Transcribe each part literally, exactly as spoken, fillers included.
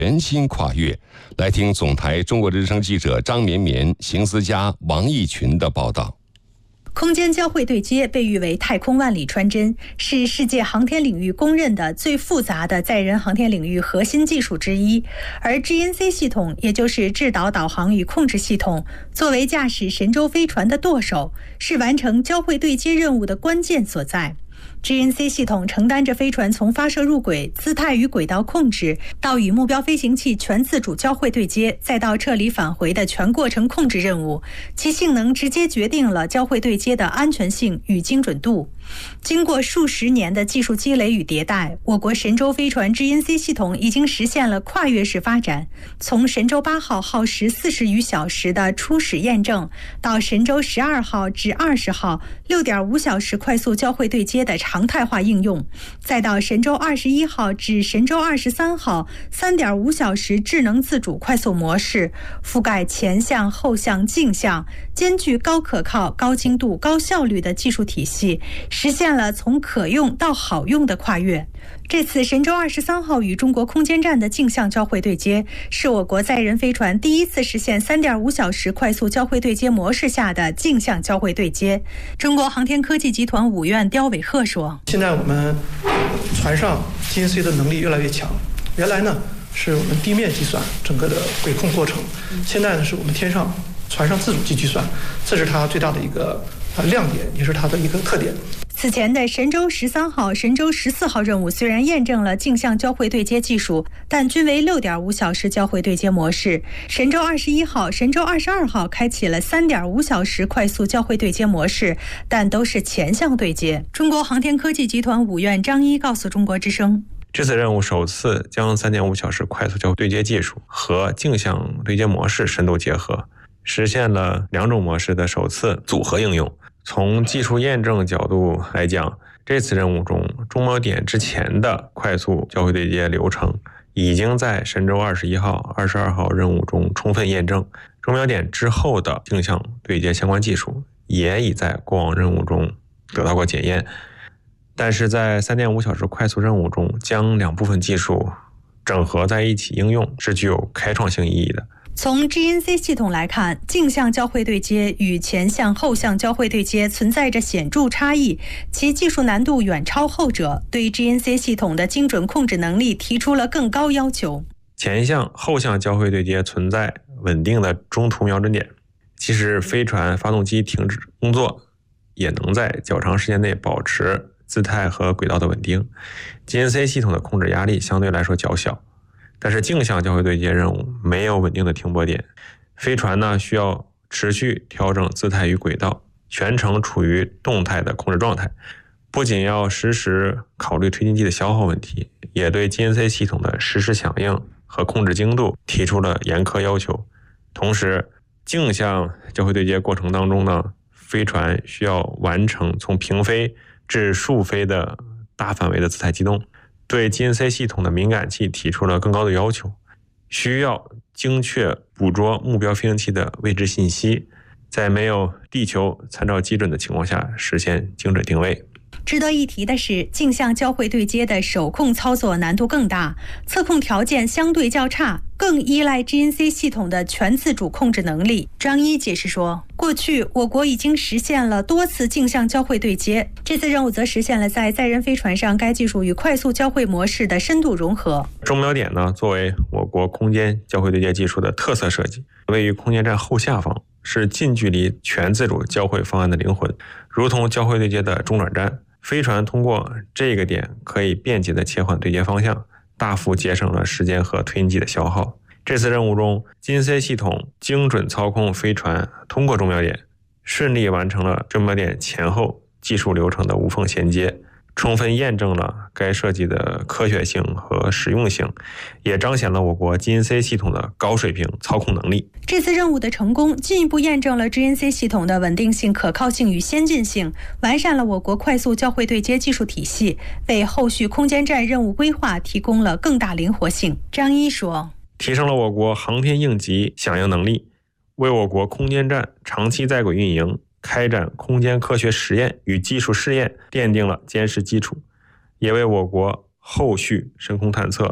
全新跨越。来听总台中国之声记者张绵绵、邢思佳、王义群的报道。 空间交会对接被誉为太空万里穿针，是世界航天领域公认的最复杂的载人航天领域核心技术之一。而 G N C 系统，也就是制导导航与控制系统，作为驾驶神舟飞船的舵手，是完成交会对接任务的关键所在。G N C 系统承担着飞船从发射入轨、姿态与轨道控制，到与目标飞行器全自主交会对接，再到撤离返回的全过程控制任务，其性能直接决定了交会对接的安全性与精准度。经过数十年的技术积累与迭代，我国神舟飞船 G N C 系统已经实现了跨越式发展，从神舟八号耗时四十余小时的初始验证，到神舟十二号至二十号六点五小时快速交会对接的常态化应用，再到神舟二十一号至神舟二十三号三点五小时智能自主快速模式，覆盖前向、后向、镜像，兼具高可靠、高精度、高效率的技术体系，实现了从可用到好用的跨越。这次神舟二十三号与中国空间站的镜像交会对接，是我国载人飞船第一次实现三点五小时快速交会对接模式下的镜像交会对接。中国航天科技集团五院刁伟鹤说：“ 现在我们船上 G N C 的能力越来越强，原来呢是我们地面计算整个的轨控过程，现在呢是我们天上船上自主计算，这是它最大的一个亮点，也是它的一个特点。” 此前的神舟十三号、神舟十四号任务虽然验证了镜像交会对接技术，但均为六点五小时交会对接模式。神舟二十一号、神舟二十二号开启了三点五小时快速交会对接模式，但都是前向对接。中国航天科技集团五院张一告诉中国之声：“ 这次任务首次将三点五小时快速交会对接技术和镜像对接模式深度结合，实现了两种模式的首次组合应用。从技术验证角度来讲，这次任务中中锚点之前的快速交会对接流程已经在神舟二十一号、二十二号任务中充分验证，中锚点之后的镜像对接相关技术也已在过往任务中得到过检验。但是在三点五小时快速任务中，将两部分技术整合在一起应用是具有开创性意义的。 从 G N C 系统来看，镜像交会对接与前向、后向交会对接存在着显著差异，其技术难度远超后者，对 G N C 系统的精准控制能力提出了更高要求。 前向、后向交会对接存在稳定的中途瞄准点，即使飞船发动机停止工作，也能在较长时间内保持姿态和轨道的稳定。G N C 系统的控制压力相对来说较小。但是镜像交会对接任务没有稳定的停泊点，飞船呢需要持续调整姿态与轨道，全程处于动态的控制状态，不仅要实时考虑推进剂的消耗问题，也对 G N C 系统的实时响应和控制精度提出了严苛要求。同时，镜像交会对接过程当中呢，飞船需要完成从平飞至竖飞的大范围的姿态机动，对 G N C 系统的敏感器提出了更高的要求，需要精确捕捉目标飞行器的位置信息，在没有地球参照基准的情况下实现精准定位。 值得一提的是，镜像交会对接的手控操作难度更大，测控条件相对较差，更依赖 G N C 系统的全自主控制能力。张一解释说，过去我国已经实现了多次镜像交会对接，这次任务则实现了在载人飞船上该技术与快速交会模式的深度融合。 中锚点呢，作为我国空间交会对接技术的特色设计，位于空间站后下方，是近距离全自主交会方案的灵魂，如同交会对接的中转站。飞船通过这个点可以便捷地切换对接方向，大幅节省了时间和推进剂的消耗。这次任务中 G N C 系统精准操控飞船通过中锚点，顺利完成了中锚点前后技术流程的无缝衔接，充分验证了该设计的科学性和实用性，也彰显了我国 G N C 系统的高水平操控能力。 这次任务的成功进一步验证了 G N C 系统的稳定性、可靠性与先进性，完善了我国快速交会对接技术体系，为后续空间站任务规划提供了更大灵活性。张一说， 提升了我国航天应急响应能力，为我国空间站长期在轨运营、开展空间科学实验与技术试验奠定了坚实基础，也为我国后续深空探测、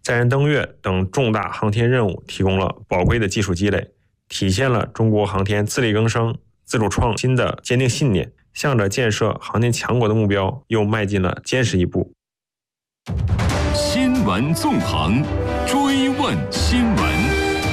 载人登月等重大航天任务提供了宝贵的技术积累，体现了中国航天自力更生、自主创新的坚定信念，向着建设航天强国的目标又迈进了坚实一步。 新闻纵横，追问新闻。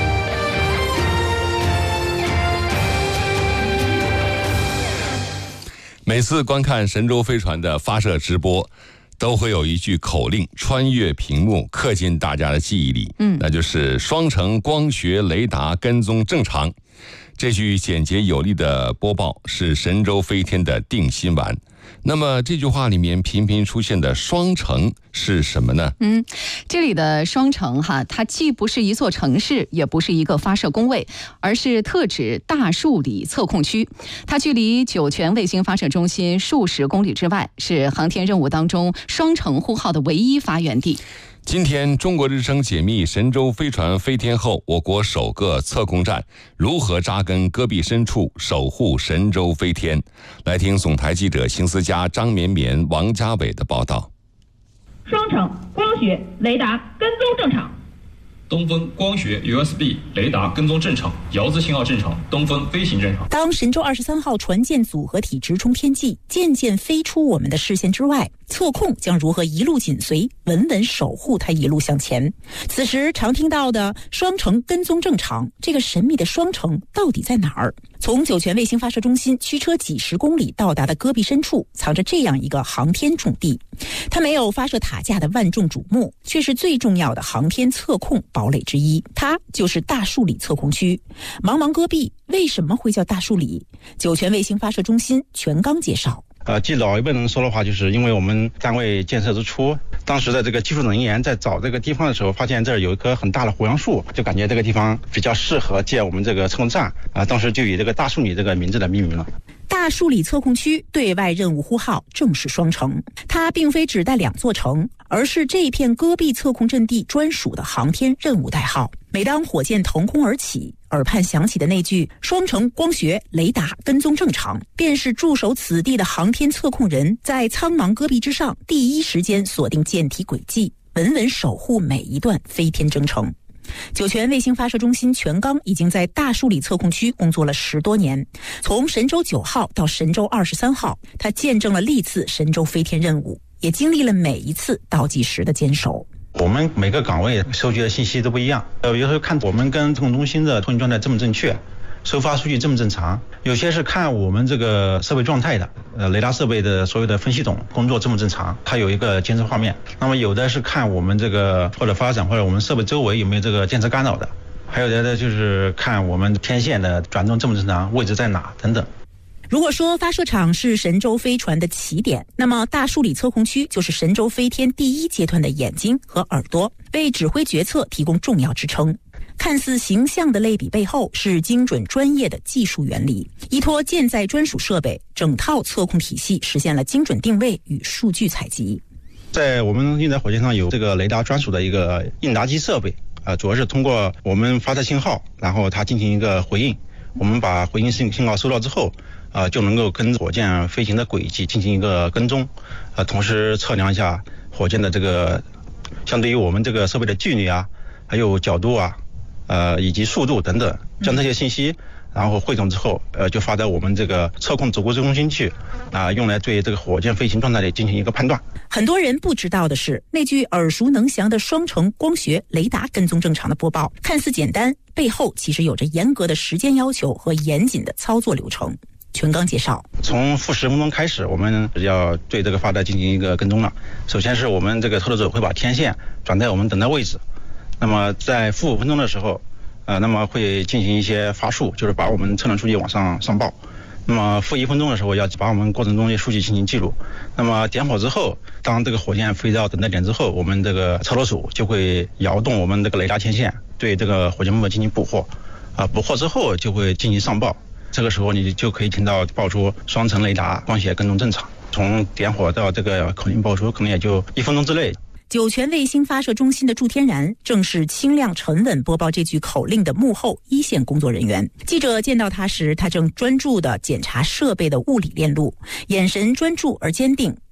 每次观看神舟飞船的发射直播，都会有一句口令穿越屏幕，刻进大家的记忆里。嗯，那就是双程光学雷达跟踪正常。这句简洁有力的播报是神舟飞天的定心丸。那么这句话里面频频出现的双城是什么呢？ 嗯，这里的双城哈，它既不是一座城市，也不是一个发射工位，而是特指大树里测控区。它距离酒泉卫星发射中心数十公里之外，是航天任务当中双城呼号的唯一发源地。 今天中国之声解密神舟飞船飞天后我国首个测控站如何扎根戈壁深处守护神舟飞天。来听总台记者邢思佳、张绵绵、王家伟的报道。 双程光学雷达跟踪正常， 东风光学 U S B 雷达跟踪正常，遥知信号正常，东风飞行正常。 当神舟二十三号船舰组合体直冲天际，渐渐飞出我们的视线之外，测控将如何一路紧随，稳稳守护它一路向前。此时常听到的双程跟踪正常，这个神秘的双程到底在哪儿？从酒泉卫星发射中心驱车几十公里到达的戈壁深处，藏着这样一个航天重地。它没有发射塔架的万众瞩目，却是最重要的航天测控堡垒之一。它就是大树里测控区。茫茫戈壁为什么会叫大树里？酒泉卫星发射中心全刚介绍。 呃，据老一辈人说的话，就是因为我们单位建设之初，当时的这个技术人员在找这个地方的时候，发现这儿有一棵很大的胡杨树，就感觉这个地方比较适合建我们这个测控站啊、呃，当时就以这个大树里这个名字来命名了。 大树里测控区对外任务呼号正是双城，它并非只带两座城，而是这片戈壁测控阵地专属的航天任务代号。每当火箭腾空而起，耳畔响起的那句双程光学雷达跟踪正常，便是驻守此地的航天测控人在苍茫戈壁之上第一时间锁定舰体轨迹，稳稳守护每一段飞天征程。酒泉卫星发射中心全刚已经在大树里测控区工作了十多年，从神舟九号到神舟二十三号，它见证了历次神舟飞天任务，也经历了每一次倒计时的坚守。 我们每个岗位收集的信息都不一样，呃，有时候看我们跟测控中心的通信状态正不正确，收发数据正不正常，有些是看我们这个设备状态的，呃，雷达设备的所有的分系统工作正不正常，它有一个监测画面。那么有的是看我们这个或者发展或者我们设备周围有没有这个电磁干扰的，还有的呢就是看我们天线的转动正不正常，位置在哪等等。 如果说发射场是神舟飞船的起点，那么大树里测控区就是神舟飞天第一阶段的眼睛和耳朵，为指挥决策提供重要支撑。看似形象的类比背后是精准专业的技术原理，依托舰载专属设备，整套测控体系实现了精准定位与数据采集。 在我们运载火箭上有这个雷达专属的一个应答机设备，呃，主要是通过我们发射信号，然后它进行一个回应，我们把回应信信号收到之后，呃，就能够跟火箭飞行的轨迹进行一个跟踪，呃，同时测量一下火箭的这个相对于我们这个设备的距离啊，还有角度啊，呃，以及速度等等，将这些信息，然后汇总之后，呃，就发到我们这个测控指挥中心去，啊、呃，用来对这个火箭飞行状态里进行一个判断。 很多人不知道的是，那句耳熟能详的双程光学雷达跟踪正常的播报，看似简单，背后其实有着严格的时间要求和严谨的操作流程。全刚介绍， 从负十分钟开始，我们要对这个发带进行一个跟踪了。首先是我们这个操作者会把天线转在我们等待位置，那么在负五分钟的时候，呃，那么会进行一些发数，就是把我们测量数据往上上报。那么负一分钟的时候，要把我们过程中的数据进行记录。那么点火之后，当这个火箭飞到等待点之后，我们这个操作手就会摇动我们这个雷达天线，对这个火箭目标进行捕获。啊、呃，捕获之后就会进行上报。这个时候你就可以听到报出双程雷达光学跟踪正常，从点火到这个口令报出可能也就一分钟之内。 酒泉卫星发射中心的祝天然正是清亮沉稳播报这句口令的幕后一线工作人员。记者见到他时，他正专注地检查设备的物理链路，眼神专注而坚定，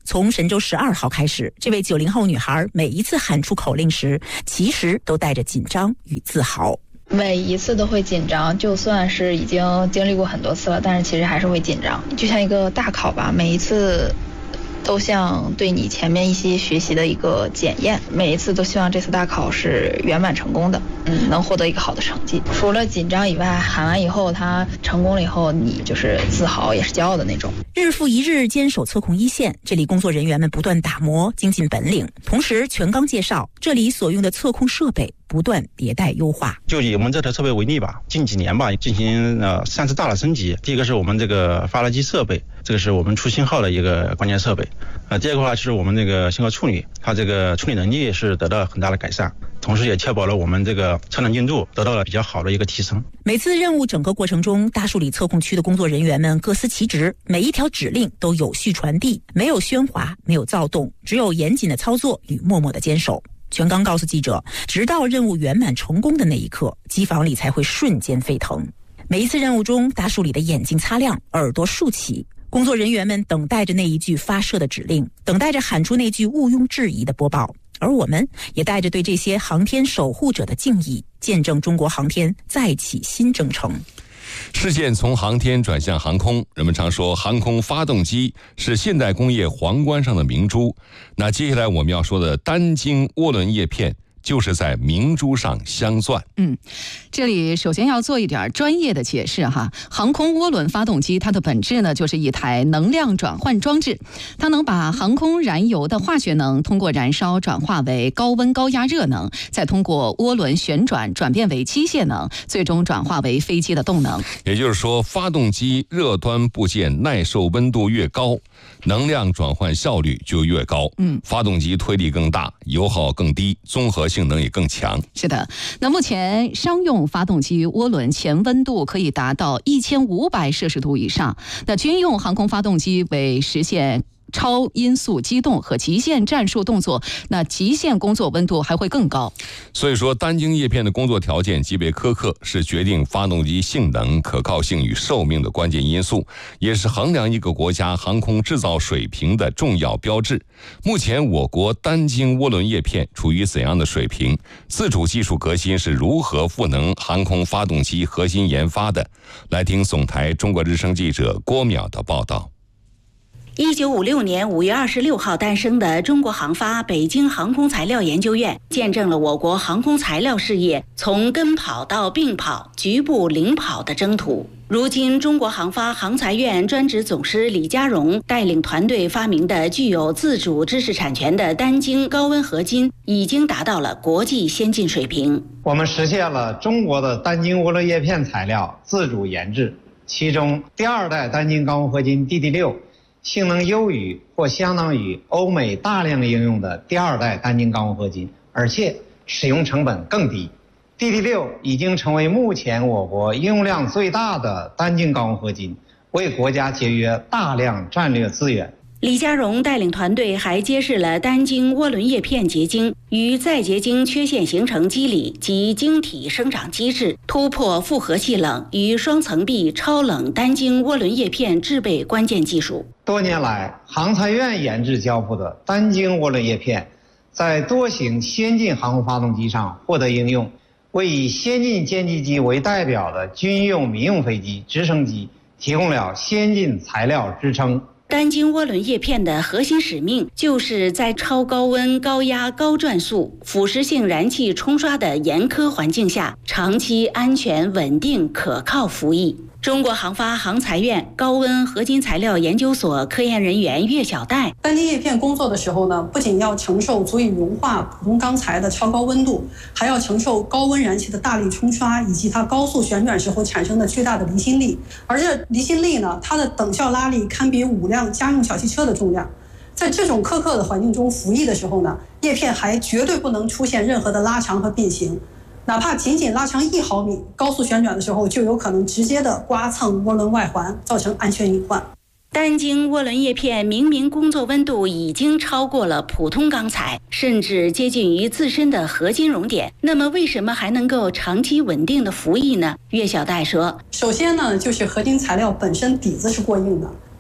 从神舟十二号开始，这位九零后女孩每一次喊出口令时，其实都带着紧张与自豪。 每一次都会紧张，就算是已经经历过很多次了，但是其实还是会紧张，就像一个大考吧，每一次都像对你前面一些学习的一个检验，每一次都希望这次大考是圆满成功的，嗯，能获得一个好的成绩。除了紧张以外，喊完以后他成功了以后，你就是自豪也是骄傲的那种。 日复一日坚守测控一线，这里工作人员们不断打磨精进本领，同时全刚介绍这里所用的测控设备不断迭代优化。 就以我们这台设备为例吧，近几年吧进行呃三次大的升级。第一个是我们这个发热机设备，这个是我们出信号的一个关键设备。呃，第二个话就是我们这个信号处理，它这个处理能力是得到了很大的改善，同时也确保了我们这个测能精度得到了比较好的一个提升。 每次任务整个过程中，大树里测控区的工作人员们各司其职，每一条指令都有序传递，没有喧哗，没有躁动，只有严谨的操作与默默的坚守。全刚告诉记者，直到任务圆满成功的那一刻，机房里才会瞬间沸腾。每一次任务中，大树里的眼睛擦亮，耳朵竖起，工作人员们等待着那一句发射的指令，等待着喊出那句毋庸置疑的播报。而我们也带着对这些航天守护者的敬意，见证中国航天再起新征程。 事件从航天转向航空，人们常说航空发动机是现代工业皇冠上的明珠。那接下来我们要说的单晶涡轮叶片，就是在明珠上镶钻。 嗯，这里首先要做一点专业的解释哈。航空涡轮发动机它的本质呢，就是一台能量转换装置，它能把航空燃油的化学能通过燃烧转化为高温高压热能，再通过涡轮旋转转变为机械能，最终转化为飞机的动能。 也就是说，发动机热端部件耐受温度越高，能量转换效率就越高。嗯，发动机推力更大，油耗更低，综合性能也更强。 是的，那目前商用发动机涡轮前温度可以达到一千五百摄氏度以上，那军用航空发动机为实现超音速机动和极限战术动作，那极限工作温度还会更高。 所以说，单晶叶片的工作条件极为苛刻，是决定发动机性能、可靠性与寿命的关键因素，也是衡量一个国家航空制造水平的重要标志。目前我国单晶涡轮叶片处于怎样的水平？自主技术革新是如何赋能航空发动机核心研发的？来听总台中国之声记者郭淼的报道。 一九五六年五月二十六号诞生的中国航发北京航空材料研究院，见证了我国航空材料事业从跟跑到并跑、局部领跑的征途。如今，中国航发航材院专职总师李家荣带领团队发明的具有自主知识产权的单晶高温合金，已经达到了国际先进水平。 我们实现了中国的单晶涡轮叶片材料自主研制，其中第二代单晶高温合金 D D 六。性能优于或相当于欧美大量应用的第二代单晶高温合金，而且使用成本更低。D D 六 已经成为目前我国应用量最大的单晶高温合金，为国家节约大量战略资源。 李家荣带领团队还揭示了单晶涡轮叶片结晶与再结晶缺陷形成机理及晶体生长机制，突破复合气冷与双层壁超冷单晶涡轮叶片制备关键技术。 多年来，航材院研制交付的单晶涡轮叶片，在多型先进航空发动机上获得应用，为以先进歼击机为代表的军用、民用飞机、直升机提供了先进材料支撑。 单晶涡轮叶片的核心使命，就是在超高温、高压、高转速、腐蚀性燃气冲刷的严苛环境下，长期安全、稳定、可靠服役。中国航发航材院高温合金材料研究所科研人员岳小戴， 单晶叶片工作的时候呢，不仅要承受足以融化普通钢材的超高温度，还要承受高温燃气的大力冲刷，以及它高速旋转时候产生的巨大的离心力。而这离心力呢，它的等效拉力堪比五辆家用小汽车的重量。在这种苛刻的环境中服役的时候呢，叶片还绝对不能出现任何的拉长和变形。哪怕仅仅拉长一毫米，高速旋转的时候就有可能直接的刮蹭涡轮外环，造成安全隐患。 单晶涡轮叶片明明工作温度已经超过了普通钢材，甚至接近于自身的合金熔点，那么为什么还能够长期稳定的服役呢？岳小戴说， 首先呢，就是合金材料本身底子是过硬的。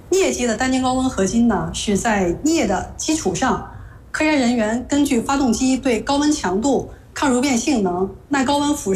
镍基的单晶高温合金呢，是在镍的基础上，科研人员根据发动机对高温强度、抗熔变性能、耐高温辐射